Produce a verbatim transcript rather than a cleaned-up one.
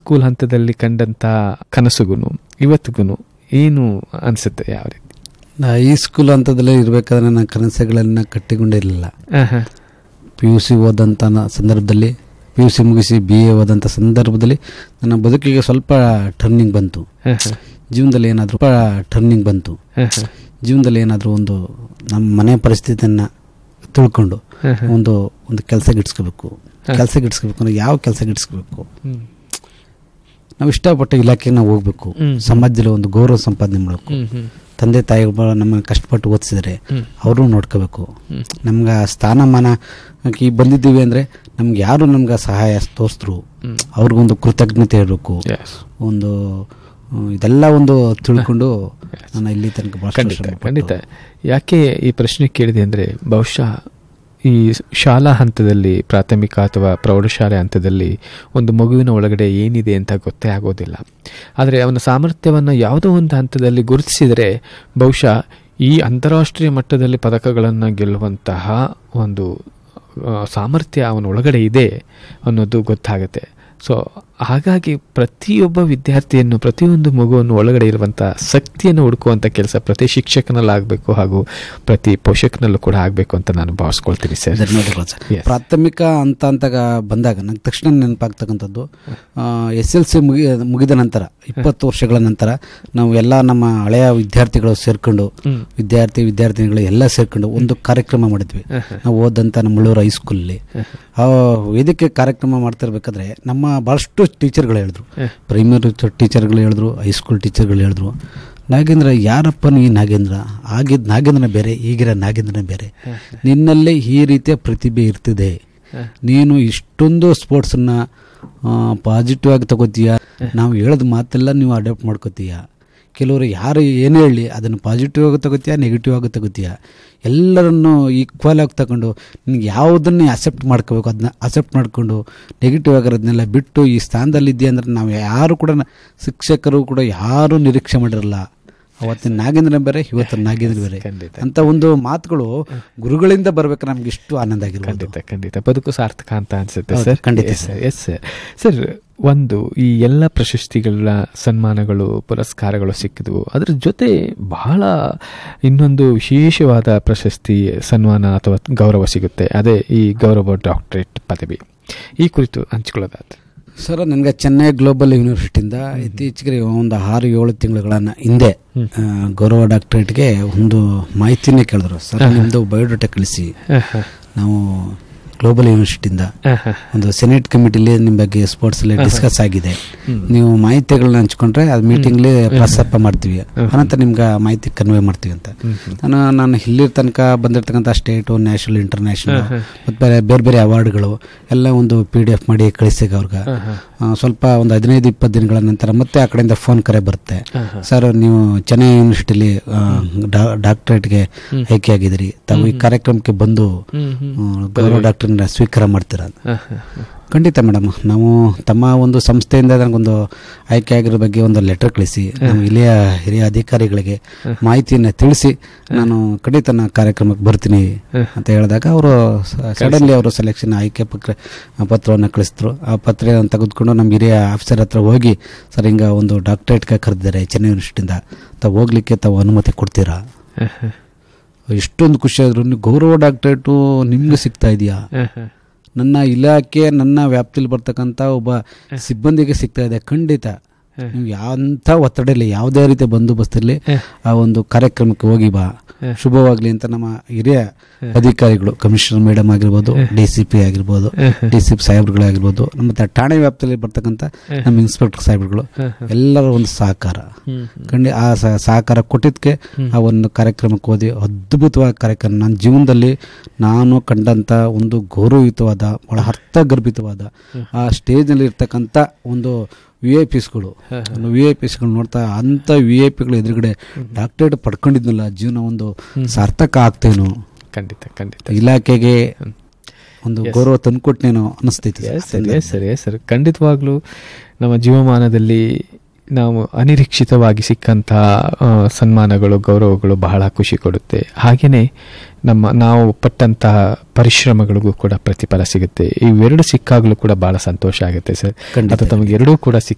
School ಹಂತದಲ್ಲಿ ಕಂಡಂತ ಕನಸುಗೂ ಇವತ್ತಿಗೂ ಏನು ಅನ್ಸುತ್ತೆ? ಯಾವ ರೀತಿ? ಈ ಸ್ಕೂಲ್ ಹಂತದಲ್ಲೇ ಇರಬೇಕಾದ್ರೆ ನನ್ನ ಕನಸುಗಳನ್ನ ಕಟ್ಟಿಕೊಂಡಿರಲಿಲ್ಲ. ಪಿ ಯು ಸಿ ಓದಂಥ ಸಂದರ್ಭದಲ್ಲಿ, ಪಿ ಯು ಸಿ ಮುಗಿಸಿ ಬಿ ಎ ಓದಂಥ ಸಂದರ್ಭದಲ್ಲಿ ನನ್ನ ಬದುಕಿಗೆ ಸ್ವಲ್ಪ ಟರ್ನಿಂಗ್ ಬಂತು. ಜೀವನದಲ್ಲಿ ಏನಾದರೂ ಟರ್ನಿಂಗ್ ಬಂತು ಜೀವನದಲ್ಲಿ ಏನಾದರೂ ಒಂದು ನಮ್ಮ ಮನೆ ಪರಿಸ್ಥಿತಿಯನ್ನು ತಿಳ್ಕೊಂಡು ಒಂದು ಒಂದು ಕೆಲಸ ಗಿಡ್ಸ್ಕೋಬೇಕು ಕೆಲಸ ಗಿಡ್ಸ್ಕೋಬೇಕು ಅಂದ್ರೆ ಯಾವ ಕೆಲಸ ಗಿಡ್ಸ್ಕೋಬೇಕು? ನಾವು ಇಷ್ಟಪಟ್ಟ ಇಲಾಖೆಗೆ ನಾವು ಹೋಗ್ಬೇಕು, ಸಮಾಜದಲ್ಲಿ ಒಂದು ಗೌರವ ಸಂಪಾದನೆ ಮಾಡಬೇಕು. ತಂದೆ ತಾಯಿಗಳು ನಮ್ಮನ್ನು ಕಷ್ಟಪಟ್ಟು ಓದಿಸಿದರೆ ಅವರು ನೋಡ್ಕೋಬೇಕು. ನಮ್ಗೆ ಸ್ಥಾನಮಾನ ಬಂದಿದ್ದೀವಿ ಅಂದರೆ ನಮ್ಗೆ ಯಾರು ನಮ್ಗೆ ಸಹಾಯ ತೋರಿಸಿದ್ರು ಅವ್ರಿಗೊಂದು ಕೃತಜ್ಞತೆ ಇರಬೇಕು. ಒಂದು ಇದೆಲ್ಲ ಒಂದು ತಿಳ್ಕೊಂಡು ನಾನು ಇಲ್ಲಿ ತನಕ ಖಂಡಿತ ಖಂಡಿತ ಯಾಕೆ ಈ ಪ್ರಶ್ನೆ ಕೇಳಿದೆ ಅಂದರೆ, ಬಹುಶಃ ಈ ಶಾಲಾ ಹಂತದಲ್ಲಿ, ಪ್ರಾಥಮಿಕ ಅಥವಾ ಪ್ರೌಢಶಾಲೆ ಹಂತದಲ್ಲಿ ಒಂದು ಮಗುವಿನ ಒಳಗಡೆ ಏನಿದೆ ಅಂತ ಗೊತ್ತೇ ಆಗೋದಿಲ್ಲ. ಆದರೆ ಅವನ ಸಾಮರ್ಥ್ಯವನ್ನು ಯಾವುದೋ ಒಂದು ಹಂತದಲ್ಲಿ ಗುರುತಿಸಿದರೆ ಬಹುಶಃ ಈ ಅಂತಾರಾಷ್ಟ್ರೀಯ ಮಟ್ಟದಲ್ಲಿ ಪದಕಗಳನ್ನು ಗೆಲ್ಲುವಂತಹ ಒಂದು ಸಾಮರ್ಥ್ಯ ಅವನ ಒಳಗಡೆ ಇದೆ ಅನ್ನೋದು ಗೊತ್ತಾಗುತ್ತೆ. ಸೊ ಹಾಗಾಗಿ ಪ್ರತಿಯೊಬ್ಬ ವಿದ್ಯಾರ್ಥಿಯನ್ನು, ಪ್ರತಿಯೊಂದು ಮಗುವನ್ನು ಒಳಗಡೆ ಇರುವಂಥ ಶಕ್ತಿಯನ್ನು ಹುಡುಕುವಂಥ ಕೆಲಸ ಪ್ರತಿ ಶಿಕ್ಷಕನಲ್ಲಾಗಬೇಕು ಹಾಗೂ ಪ್ರತಿ ಪೋಷಕನಲ್ಲೂ ಕೂಡ ಆಗಬೇಕು ಅಂತ ನಾನು ಭಾವಿಸ್ಕೊಳ್ತೀನಿ ಸರ್. ಧನ್ಯವಾದಗಳು ಸರ್. ಪ್ರಾಥಮಿಕ ಅಂತ ಅಂತ ಬಂದಾಗ ನಂಗೆ ತಕ್ಷಣ ನೆನಪಾಗ್ತಕ್ಕಂಥದ್ದು, ಎಸ್ ಎಲ್ ಸಿ ಮುಗಿ ಮುಗಿದ ನಂತರ ಇಪ್ಪತ್ತು ವರ್ಷಗಳ ನಂತರ ನಾವು ಎಲ್ಲ ನಮ್ಮ ಹಳೆಯ ವಿದ್ಯಾರ್ಥಿಗಳು ಸೇರ್ಕೊಂಡು, ವಿದ್ಯಾರ್ಥಿ ವಿದ್ಯಾರ್ಥಿನಿಗಳು ಎಲ್ಲ ಸೇರ್ಕೊಂಡು ಒಂದು ಕಾರ್ಯಕ್ರಮ ಮಾಡಿದ್ವಿ. ನಾವು ಓದಂಥ ನಮ್ಮ ಮುಳ್ಳೂರು ಹೈಸ್ಕೂಲಲ್ಲಿ ಆ ವೇದಿಕೆ ಕಾರ್ಯಕ್ರಮ ಮಾಡ್ತಿರ್ಬೇಕಾದ್ರೆ ನಮ್ಮ ಭಾಳಷ್ಟು ಟೀಚರ್ಗಳು ಹೇಳಿದ್ರು, ಪ್ರೈಮರಿ ಟೀಚರ್ಗಳು ಹೇಳಿದ್ರು, ಹೈಸ್ಕೂಲ್ ಟೀಚರ್ಗಳು ಹೇಳಿದ್ರು, ನಾಗೇಂದ್ರ ಯಾರಪ್ಪನ ಈ ನಾಗೇಂದ್ರ, ಆಗಿದ್ದ ನಾಗೇಂದ್ರನ ಬೇರೆ, ಈಗಿರೋ ನಾಗೇಂದ್ರನ ಬೇರೆ, ನಿನ್ನಲ್ಲೇ ಈ ರೀತಿಯ ಪ್ರತಿಭೆ ಇರ್ತಿದೆ, ನೀನು ಇಷ್ಟೊಂದು ಸ್ಪೋರ್ಟ್ಸನ್ನ ಪಾಸಿಟಿವ್ ಆಗಿ ತಗೋತೀಯ, ನಾವು ಹೇಳೋದು ಮಾತೆಲ್ಲ ನೀವು ಅಡಾಪ್ಟ್ ಮಾಡ್ಕೋತೀಯ, ಕೆಲವರು ಯಾರು ಏನೇ ಹೇಳಿ ಅದನ್ನು ಪಾಸಿಟಿವ್ ಆಗಿ ತಗೋತೀಯ, ನೆಗೆಟಿವ್ ಆಗಿ ತಗೋತೀಯ, ಎಲ್ಲರನ್ನು ಈಕ್ವಲ್ ಆಗಿ ತಗೊಂಡು ನಿನಗೆ ಯಾವುದನ್ನು ಅಕ್ಸೆಪ್ಟ್ ಮಾಡ್ಕೋಬೇಕು ಅದನ್ನ ಅಕ್ಸೆಪ್ಟ್ ಮಾಡಿಕೊಂಡು ನೆಗೆಟಿವ್ ಆಗಿರೋದನ್ನೆಲ್ಲ ಬಿಟ್ಟು ಈ ಸ್ಥಾನದಲ್ಲಿದ್ದೀಯ ಅಂದರೆ ನಾವು ಯಾರು ಕೂಡ ಶಿಕ್ಷಕರು ಕೂಡ ಯಾರೂ ನಿರೀಕ್ಷೆ ಮಾಡಿರಲ್ಲ. ಅವತ್ತಿನ ನಾಗೇಂದ್ರ ಬೇರೆ, ಇವತ್ತಿನ ನಾಗೇಂದ್ರ ಬೇರೆ ಅಂತ ಒಂದು ಮಾತುಗಳು ಗುರುಗಳಿಂದ ಬರ್ಬೇಕು. ನಮ್ಗೆ ಇಷ್ಟು ಆನಂದ ಆಗಿರೋದು. ಖಂಡಿತ ಖಂಡಿತ ಬದುಕು ಸಾರ್ಥಕ ಅಂತ ಅನ್ಸುತ್ತೆ ಸರ್. ಖಂಡಿತ ಸರ್. Yes sir. ಸರ್, ಒಂದು ಈ ಎಲ್ಲ ಪ್ರಶಸ್ತಿಗಳ ಸನ್ಮಾನಗಳು, ಪುರಸ್ಕಾರಗಳು ಸಿಕ್ಕಿದ್ವು, ಅದರ ಜೊತೆ ಬಹಳ ಇನ್ನೊಂದು ವಿಶೇಷವಾದ ಪ್ರಶಸ್ತಿ, ಸನ್ಮಾನ ಅಥವಾ ಗೌರವ ಸಿಗುತ್ತೆ. ಅದೇ ಈ ಗೌರವ ಡಾಕ್ಟರೇಟ್ ಪದವಿ. ಈ ಕುರಿತು ಹಂಚಿಕೊಳ್ಳೋದಾದ್ರೆ ಸರ್, ನನಗೆ ಚೆನ್ನೈ ಗ್ಲೋಬಲ್ ಯೂನಿವರ್ಸಿಟಿಯಿಂದ ಇತ್ತೀಚೆಗೆ ಒಂದು ಆರು ಏಳು ತಿಂಗಳುಗಳನ್ನ ಹಿಂದೆ ಗೌರವ ಡಾಕ್ಟರೇಟ್ಗೆ ಒಂದು ಮಾಹಿತಿನೇ ಕೇಳಿದ್ರು. ಸರ್, ನಿಮ್ಮದು ಬಯೋಡಾಟಾ ಕಳಿಸಿ, ನಾವು ಗ್ಲೋಬಲ್ ಯೂನಿವರ್ಸಿಟಿಯಿಂದ ಒಂದು ಸೆನೆಟ್ ಕಮಿಟಿಲಿ ನಿಮ್ಮ ಬಗ್ಗೆ ಸ್ಪೋರ್ಟ್ಸ್ ಅಲ್ಲಿ ಡಿಸ್ಕಸ್ ಆಗಿದೆ, ನೀವು ಮಾಹಿತಿಗಳನ್ನ ಹಂಚ್ಕೊಂಡ್ರೆ ಅದು ಮೀಟಿಂಗ್ಲಿ ಪ್ರಸ್ತಾಪ ಮಾಡ್ತೀವಿ, ಅನಂತರ ನಿಮ್ಗೆ ಮಾಹಿತಿ ಕನ್ವೆ ಮಾಡ್ತೀವಿ ಅಂತ. ನಾನು ನಾನು ಇಲ್ಲಿರ ತನಕ ಬಂದಿರ್ತಕ್ಕಂಥ ಸ್ಟೇಟು, ನ್ಯಾಷನಲ್, ಇಂಟರ್ನ್ಯಾಷನಲ್ ಮತ್ತು ಬೇರೆ ಬೇರೆ ಬೇರೆ ಅವಾರ್ಡ್ಗಳು ಎಲ್ಲ ಒಂದು ಪಿ ಡಿ ಎಫ್ ಮಾಡಿ ಕಳಿಸಿಗೆ ಅವ್ರಿಗೆ ಸ್ವಲ್ಪ ಒಂದು ಹದಿನೈದು ಇಪ್ಪತ್ತು ದಿನಗಳ ನಂತರ ಮತ್ತೆ ಆ ಕಡೆಯಿಂದ ಫೋನ್ ಕರೆ ಬರುತ್ತೆ. ಸರ್, ನೀವು ಚೆನ್ನೈ ಯೂನಿವರ್ಸಿಟಿಲಿ ಡಾಕ್ಟರೇಟ್ಗೆ ಆಯ್ಕೆ ಆಗಿದ್ದೀರಿ, ತಾವು ಈ ಕಾರ್ಯಕ್ರಮಕ್ಕೆ ಬಂದು ಗೌರವ ಡಾಕ್ಟರ್ ಸ್ವೀಕಾರ ಮಾಡ್ತೀರ? ಖಂಡಿತ ಮೇಡಮ್, ನಾವು ತಮ್ಮ ಒಂದು ಸಂಸ್ಥೆಯಿಂದ ನನಗೊಂದು ಆಯ್ಕೆ ಆಗಿರೋ ಬಗ್ಗೆ ಒಂದು ಲೆಟರ್ ಕಳಿಸಿ ನಾವು ಇಲ್ಲಿಯ ಹಿರಿಯ ಅಧಿಕಾರಿಗಳಿಗೆ ಮಾಹಿತಿಯನ್ನು ತಿಳಿಸಿ ನಾನು ಖಂಡಿತ ನಾನು ಕಾರ್ಯಕ್ರಮಕ್ಕೆ ಬರ್ತೀನಿ ಅಂತ ಹೇಳಿದಾಗ ಅವರು ಸಡನ್ಲಿ ಅವರು ಸೆಲೆಕ್ಷನ್ ಆಯ್ಕೆ ಪತ್ರ ಪತ್ರವನ್ನು ಕಳಿಸಿದ್ರು. ಆ ಪತ್ರ ತೆಗೆದುಕೊಂಡು ನಮ್ಮ ಹಿರಿಯ ಆಫೀಸರ್ ಹತ್ರ ಹೋಗಿ, ಸರ್ ಹಿಂಗೆ ಒಂದು ಡಾಕ್ಟರೇಟ್ಗೆ ಕರೆದಿದ್ದಾರೆ ಚೆನ್ನೈ ಯೂನಿವರ್ಸಿಟಿಯಿಂದ, ತಾವು ಹೋಗ್ಲಿಕ್ಕೆ ತಾವು ಅನುಮತಿ ಕೊಡ್ತೀರಾ? ಎಷ್ಟೊಂದು ಖುಷಿ ಆದ್ರು. ಗೌರವ ಡಾಕ್ಟರೇಟು ನಿಮ್ಗೆ ಸಿಗ್ತಾ ಇದೆಯಾ? ನನ್ನ ಇಲಾಖೆ, ನನ್ನ ವ್ಯಾಪ್ತಿಯಲ್ಲಿ ಬರ್ತಕ್ಕಂಥ ಒಬ್ಬ ಸಿಬ್ಬಂದಿಗೆ ಸಿಗ್ತಾ ಇದೆ. ಖಂಡಿತ ನೀವು ಯಾವ ಒತ್ತಡ ಇಲ್ಲ, ಯಾವುದೇ ರೀತಿಯ ಬಂದೋಬಸ್ತಿರಲಿ ಆ ಒಂದು ಕಾರ್ಯಕ್ರಮಕ್ಕೆ ಹೋಗಿ ಬಾ, ಶುಭವಾಗ್ಲಿ ಅಂತ ನಮ್ಮ ಹಿರಿಯ ಅಧಿಕಾರಿಗಳು, ಕಮಿಷನರ್ ಮೇಡಮ್ ಆಗಿರ್ಬೋದು, ಡಿ ಸಿ ಪಿ ಆಗಿರ್ಬೋದು, ಡಿ ಸಿ ಪಿ ಸಾಹೇಬ್ರುಗಳಾಗಿರ್ಬೋದು, ನಮ್ಮ ಠಾಣೆ ವ್ಯಾಪ್ತಿಯಲ್ಲಿ ಬರ್ತಕ್ಕಂಥ ನಮ್ಮ ಇನ್ಸ್ಪೆಕ್ಟರ್ ಸಾಹೇಬ್ರುಗಳು ಎಲ್ಲರ ಒಂದು ಸಹಕಾರ ಖಂಡಿತ ಆ ಸಹಕಾರ ಕೊಟ್ಟಿದ್ದಕ್ಕೆ ಆ ಒಂದು ಕಾರ್ಯಕ್ರಮಕ್ಕೆ ಹೋದಿ. ಅದ್ಭುತವಾದ ಕಾರ್ಯಕ್ರಮ. ನನ್ನ ಜೀವನದಲ್ಲಿ ನಾನು ಕಂಡಂಥ ಒಂದು ಗೌರವಯುತವಾದ, ಬಹಳ ಅರ್ಥಗರ್ಭಿತವಾದ ಆ ಸ್ಟೇಜ್ನಲ್ಲಿ ಇರ್ತಕ್ಕಂಥ ಒಂದು ವಿ ಐ ಪಿಸ್ಗಳು ವಿ ಐ ಪಿಸ್ಗಳು ನೋಡ್ತಾ ಅಂಥ ವಿ ಐ ಪಿಗಳು ಎದುರುಗಡೆ ಡಾಕ್ಟರೇಟ್ ಪಡ್ಕೊಂಡಿದ್ನಲ್ಲ, ಜೀವನ ಒಂದು ಸಾರ್ಥಕ ಆಗ್ತೇನೋ, ಖಂಡಿತ ಖಂಡಿತ ಇಲಾಖೆಗೆ ಒಂದು ಗೌರವ ತಂದುಕೊಟ್ನೇನೋ ಅನಿಸ್ತೈತಿ. ಸರಿ ಸರಿ ಸರ್, ಖಂಡಿತವಾಗ್ಲೂ ನಮ್ಮ ಜೀವಮಾನದಲ್ಲಿ ನಾವು ಅನಿರೀಕ್ಷಿತವಾಗಿ ಸಿಕ್ಕಂಥ ಸನ್ಮಾನಗಳು, ಗೌರವಗಳು ಬಹಳ ಖುಷಿ ಕೊಡುತ್ತೆ. ಹಾಗೆಯೇ ನಮ್ಮ ನಾವು ಪಟ್ಟಂತಹ ಪರಿಶ್ರಮಗಳಿಗೂ ಕೂಡ ಪ್ರತಿಫಲ ಸಿಗುತ್ತೆ. ಇವೆರಡು ಸಿಕ್ಕಾಗಲೂ ಕೂಡ ಬಹಳ ಸಂತೋಷ ಆಗುತ್ತೆ ಸರ್. ಅದು ತಮಗೆ ಎರಡೂ ಕೂಡ ಸಿಕ್ಕ